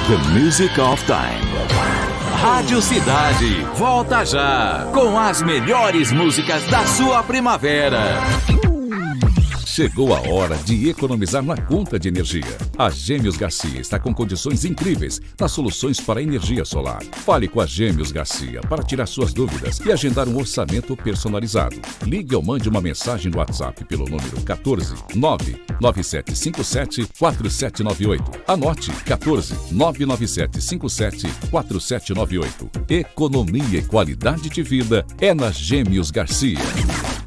The Music of Time. Rádio Cidade, volta já com as melhores músicas da sua primavera. Chegou a hora de economizar na conta de energia. A Gêmeos Garcia está com condições incríveis nas soluções para energia solar. Fale com a Gêmeos Garcia para tirar suas dúvidas e agendar um orçamento personalizado. Ligue ou mande uma mensagem no WhatsApp pelo número 14 99757 4798. Anote 14 99757 4798. Economia e qualidade de vida é na Gêmeos Garcia.